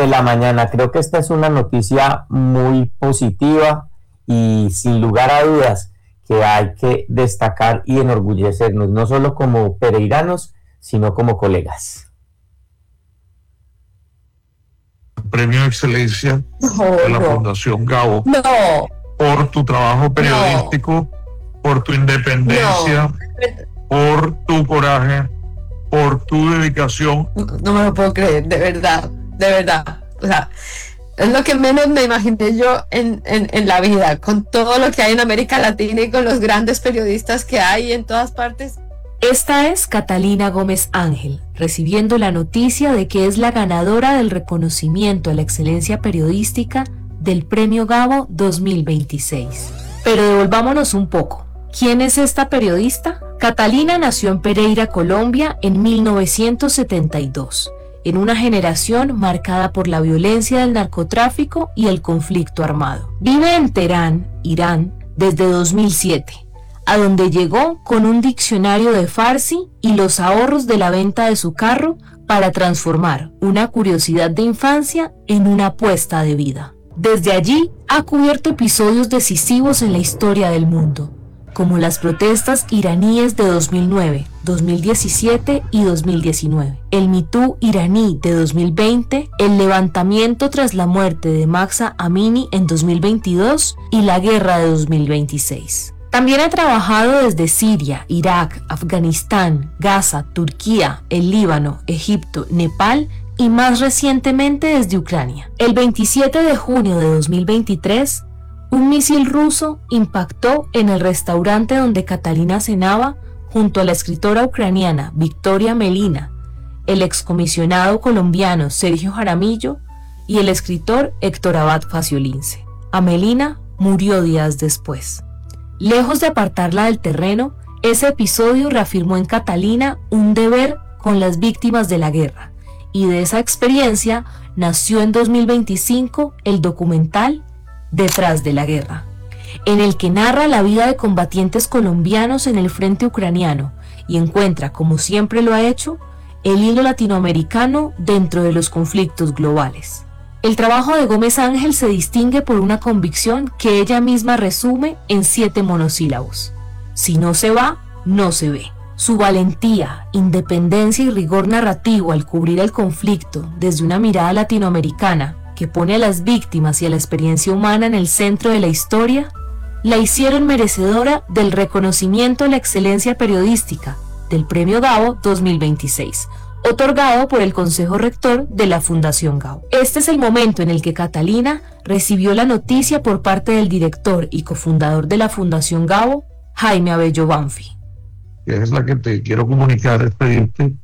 de la mañana. Creo que esta es una noticia muy positiva y sin lugar a dudas que hay que destacar y enorgullecernos, no solo como pereiranos, sino como colegas. Premio de Excelencia de la Fundación Gabo No, por tu trabajo periodístico, por tu independencia, por tu coraje, por tu dedicación. no me lo puedo creer, de verdad, de verdad. O sea, es lo que menos me imaginé yo en la vida, con todo lo que hay en América Latina y con los grandes periodistas que hay en todas partes. Esta es Catalina Gómez Ángel, recibiendo la noticia de que es la ganadora del reconocimiento a la excelencia periodística del Premio Gabo 2026. Pero devolvámonos un poco. ¿Quién es esta periodista? Catalina nació en Pereira, Colombia, en 1972, en una generación marcada por la violencia del narcotráfico y el conflicto armado. Vive en Teherán, Irán, desde 2007. A donde llegó con un diccionario de farsi y los ahorros de la venta de su carro para transformar una curiosidad de infancia en una apuesta de vida. Desde allí ha cubierto episodios decisivos en la historia del mundo, como las protestas iraníes de 2009, 2017 y 2019, el Me Too iraní de 2020, el levantamiento tras la muerte de Mahsa Amini en 2022 y la guerra de 2026. También ha trabajado desde Siria, Irak, Afganistán, Gaza, Turquía, el Líbano, Egipto, Nepal y más recientemente desde Ucrania. El 27 de junio de 2023, un misil ruso impactó en el restaurante donde Catalina cenaba junto a la escritora ucraniana Victoria Melina, el excomisionado colombiano Sergio Jaramillo y el escritor Héctor Abad Faciolince. Amelina murió días después. Lejos de apartarla del terreno, ese episodio reafirmó en Catalina un deber con las víctimas de la guerra, y de esa experiencia nació en 2025 el documental Detrás de la Guerra, en el que narra la vida de combatientes colombianos en el frente ucraniano y encuentra, como siempre lo ha hecho, el hilo latinoamericano dentro de los conflictos globales. El trabajo de Gómez Ángel se distingue por una convicción que ella misma resume en 7 monosílabos. Si no se va, no se ve. Su valentía, independencia y rigor narrativo al cubrir el conflicto desde una mirada latinoamericana que pone a las víctimas y a la experiencia humana en el centro de la historia, la hicieron merecedora del reconocimiento a la excelencia periodística del Premio Gabo 2026, otorgado por el Consejo Rector de la Fundación Gabo. Este es el momento en el que Catalina recibió la noticia por parte del director y cofundador de la Fundación Gabo, Jaime Abello Banfi. Que es la que te quiero comunicar, pedirte.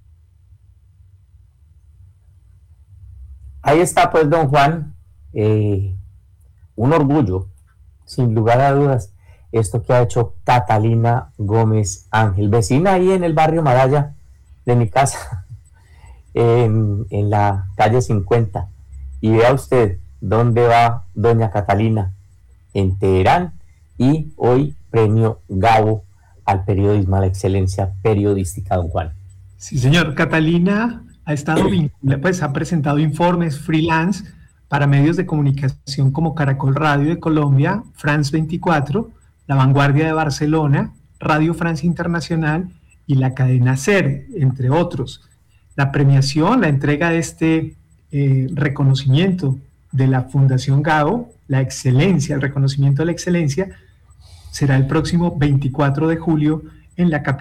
Ahí está pues, don Juan, un orgullo, sin lugar a dudas, esto que ha hecho Catalina Gómez Ángel, vecina ahí en el barrio Madaya de mi casa, en la calle 50. Y vea usted dónde va doña Catalina, en Teherán, y hoy premio Gabo al periodismo, a la excelencia periodística, don Juan. Sí, señor. Catalina ha estado vinculada, pues ha presentado informes freelance para medios de comunicación como Caracol Radio de Colombia, France 24, La Vanguardia de Barcelona, Radio Francia Internacional y la cadena SER, entre otros. La premiación, la entrega de este reconocimiento de la Fundación Gabo, la excelencia, el reconocimiento de la excelencia, será el próximo 24 de julio en la capital.